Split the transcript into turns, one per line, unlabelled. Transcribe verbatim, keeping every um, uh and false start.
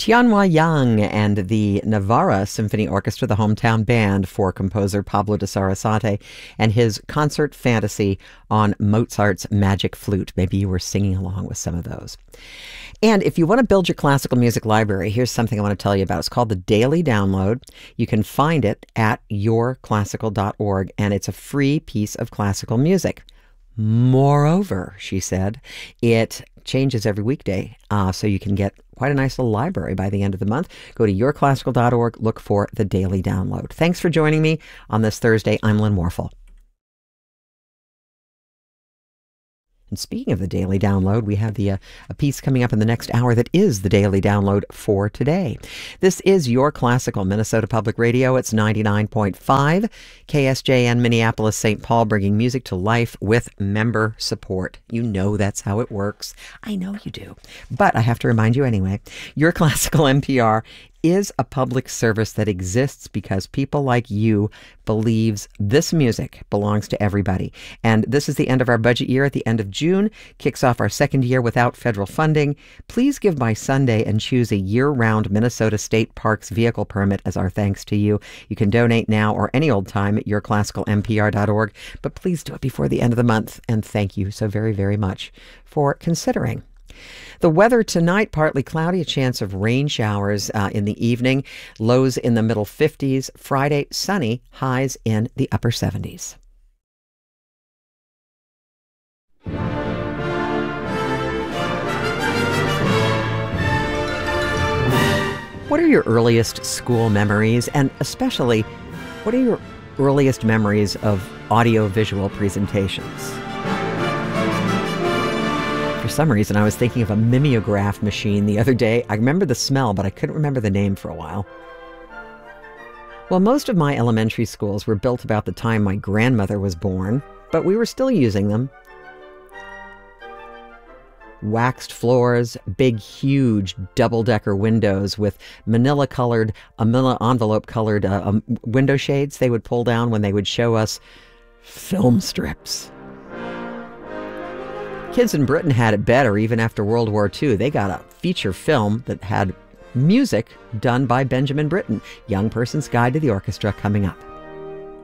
Tianhua Yang and the Navarra Symphony Orchestra, the hometown band for composer Pablo de Sarasate, and his concert fantasy on Mozart's Magic Flute. Maybe you were singing along with some of those. And if you want to build your classical music library, here's something I want to tell you about. It's called the Daily Download. You can find it at your classical dot org, and it's a free piece of classical music. Moreover, she said, it changes every weekday, uh, so you can get quite a nice little library by the end of the month. Go to your classical dot org, look for the Daily Download. Thanks for joining me on this Thursday. I'm Lynn Warfel. And speaking of the Daily Download, we have the uh, a piece coming up in the next hour that is the Daily Download for today. This is Your Classical, Minnesota Public Radio. It's ninety-nine point five K S J N, Minneapolis, Saint Paul, bringing music to life with member support. You know that's how it works. I know you do. But I have to remind you anyway, Your Classical N P R is a public service that exists because people like you believes this music belongs to everybody. And this is the end of our budget year at the end of June, kicks off our second year without federal funding. Please give by Sunday and choose a year-round Minnesota State Parks vehicle permit as our thanks to you. You can donate now or any old time at your classical N P R dot org, but please do it before the end of the month. And thank you so very, very much for considering. The weather tonight, partly cloudy, a chance of rain showers uh, in the evening, lows in the middle fifties. Friday, sunny, highs in the upper seventies. What are your earliest school memories, and especially, what are your earliest memories of audio-visual presentations? For some reason, I was thinking of a mimeograph machine the other day. I remember the smell, but I couldn't remember the name for a while. Well, most of my elementary schools were built about the time my grandmother was born, but we were still using them. Waxed floors, big, huge double-decker windows with manila-colored, a manila envelope-colored uh, um, window shades they would pull down when they would show us film strips. Kids in Britain had it better even after World War Two. They got a feature film that had music done by Benjamin Britten. Young Person's Guide to the Orchestra coming up.